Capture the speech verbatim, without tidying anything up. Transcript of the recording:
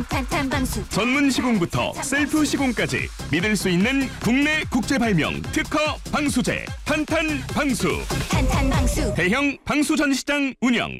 탄탄 방수. 전문 시공부터 셀프 시공까지 믿을 수 있는 국내 국제 발명 특허 방수제 탄탄 방수. 탄탄 방수. 대형 방수 전시장 운영.